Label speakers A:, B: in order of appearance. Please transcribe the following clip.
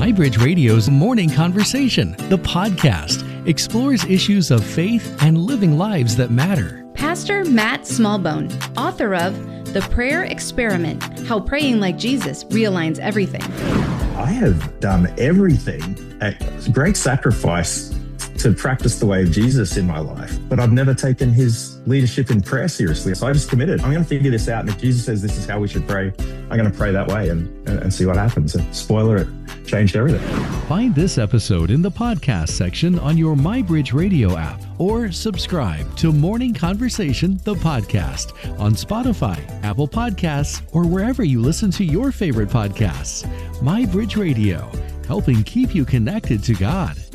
A: MyBridge Radio's Morning Conversation, the podcast, explores issues of faith and living lives that matter.
B: Pastor Matt Smallbone, author of The Prayer Experiment, How Praying Like Jesus Realigns Everything.
C: I have done everything at great sacrifice to practice the way of Jesus in my life, but I've never taken his leadership in prayer seriously. So I just committed. I'm going to figure this out. And if Jesus says this is how we should pray, I'm going to pray that way and see what happens. And spoiler, it changed everything.
A: Find this episode in the podcast section on your MyBridge Radio app or subscribe to Morning Conversation, the podcast on Spotify, Apple Podcasts, or wherever you listen to your favorite podcasts. MyBridge Radio, helping keep you connected to God.